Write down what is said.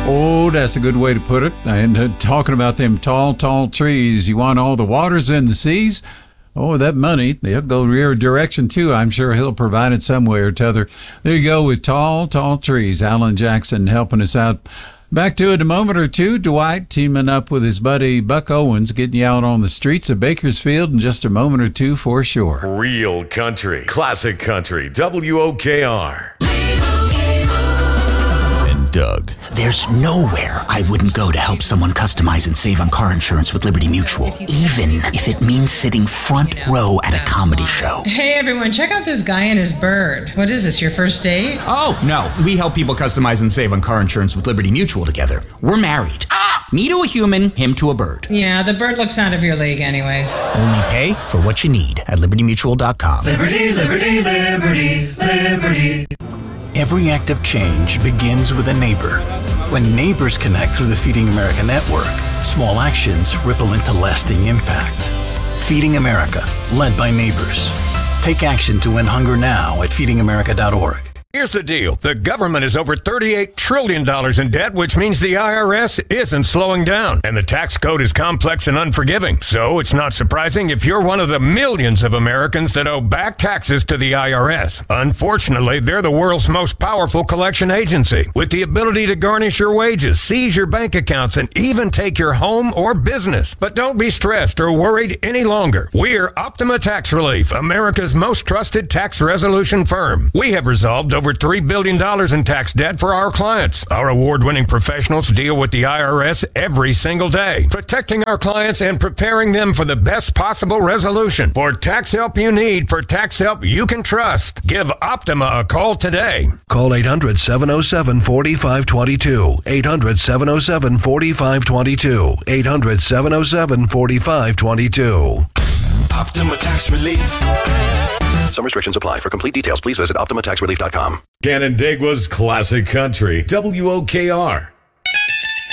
Oh, that's a good way to put it. And talking about them tall, tall trees, you want all the waters in the seas? Oh, that money, they'll go your direction too. I'm sure he'll provide it some way or t'other. There you go with tall, tall trees. Alan Jackson helping us out. Back to it in a moment or two. Dwight teaming up with his buddy Buck Owens, getting you out on the streets of Bakersfield in just a moment or two for sure. Real country, classic country, WOKR. Doug. There's nowhere I wouldn't go to help someone customize and save on car insurance with Liberty Mutual, even if it means sitting front row at a comedy show. Hey everyone, check out this guy and his bird. What is this, your first date? Oh, no. We help people customize and save on car insurance with Liberty Mutual together. We're married. Me to a human, him to a bird. Yeah, the bird looks out of your league anyways. Only pay for what you need at LibertyMutual.com. Liberty, liberty, liberty, liberty. Every act of change begins with a neighbor. When neighbors connect through the Feeding America network, small actions ripple into lasting impact. Feeding America, led by neighbors. Take action to end hunger now at feedingamerica.org. Here's the deal. The government is over $38 trillion in debt, which means the IRS isn't slowing down. And the tax code is complex and unforgiving. So it's not surprising if you're one of the millions of Americans that owe back taxes to the IRS. Unfortunately, they're the world's most powerful collection agency, with the ability to garnish your wages, seize your bank accounts, and even take your home or business. But don't be stressed or worried any longer. We're Optima Tax Relief, America's most trusted tax resolution firm. We have resolved over $3 billion in tax debt for our clients. Our award-winning professionals deal with the IRS every single day, protecting our clients and preparing them for the best possible resolution. For tax help you need, for tax help you can trust, give Optima a call today. Call 800-707-4522. 800-707-4522. 800-707-4522. Optima Tax Relief. Some restrictions apply. For complete details, please visit OptimaTaxRelief.com. Canandaigua's classic country, WOKR.